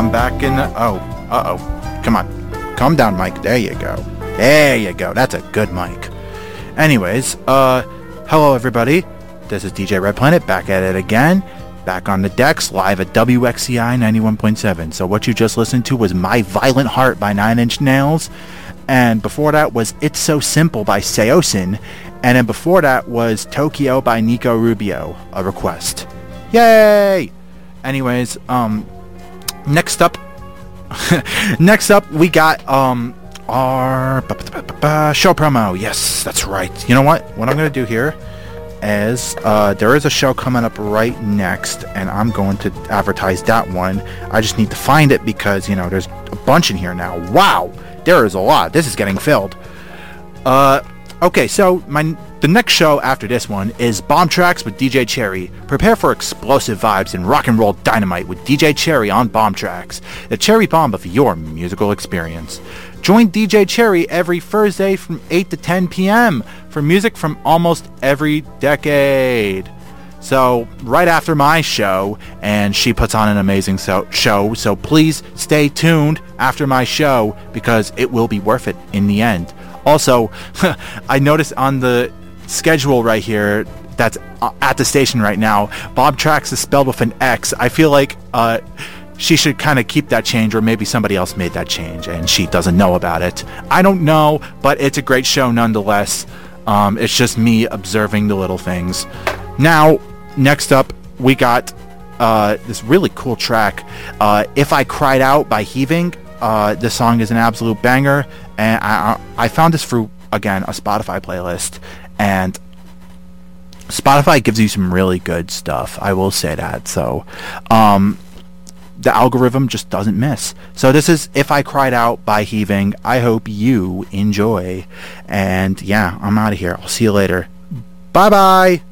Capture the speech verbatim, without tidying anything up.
I'm back in the... Oh, uh-oh. Come on. Calm down, Mike. There you go. There you go. That's a good mic. Anyways, uh, hello, everybody. This is D J Red Planet, back at it again. Back on the decks, live at W X C I ninety-one point seven. So what you just listened to was My Violent Heart by Nine Inch Nails. And before that was It's So Simple by Seosin. And then before that was Tokyo by Nico Rubio, a request. Yay! Anyways, um, next up, next up we got, um, our show promo. Yes, that's right. You know what? What I'm going to do here is, uh, there is a show coming up right next, and I'm going to advertise that one. I just need to find it because, you know, there's a bunch in here now. Wow! There is a lot. This is getting filled. Uh, okay, so my the next show after this one is Bomb Tracks with D J Cherry. Prepare for explosive vibes and rock and roll dynamite with D J Cherry on Bomb Tracks, the cherry bomb of your musical experience. Join D J Cherry every Thursday from eight to ten p.m. for music from almost every decade. So, right after my show, and she puts on an amazing so- show, so please stay tuned after my show, because it will be worth it in the end. Also, I noticed on the schedule right here, that's at the station right now, Bob Tracks is spelled with an X. I feel like uh, she should kind of keep that change, or maybe somebody else made that change, and she doesn't know about it. I don't know, but it's a great show nonetheless. Um, it's just me observing the little things. Now, next up, we got uh, this really cool track, uh, If I Cried Out by Heaving. Uh, this song is an absolute banger, and I, I found this through, again, a Spotify playlist, and Spotify gives you some really good stuff, I will say that. So, um, the algorithm just doesn't miss. So this is If I Cried Out by Heaving. I hope you enjoy, and yeah, I'm out of here. I'll see you later. Bye-bye!